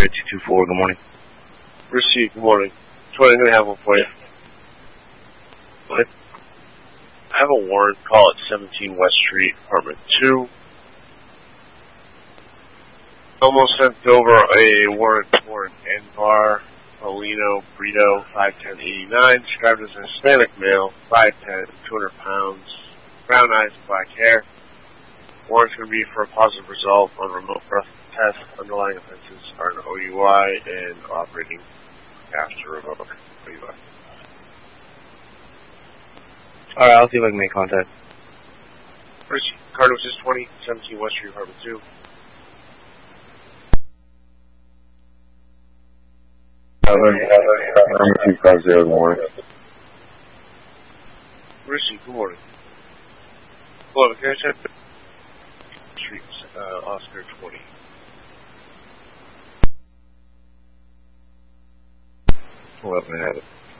Oscar 224, good morning. Receive, good morning. 20, I'm going to have one for you. What? I have a warrant, call it 17 West Street, apartment 2. Almost sent over a warrant for an Anvar Paulino Brito, 5'10", 89, described as a Hispanic male, 5'10", 200 pounds, brown eyes and black hair. Warrant's going to be for a positive result on remote breath test. Underlying offenses are an OUI and operating after remote OUI. Alright, I'll see if I can make contact. First, card was just 20, 17 West Street, apartment 2. Number 250, good morning. Richie, good morning. Hello, can I check the Street, Oscar 20? Let me have it.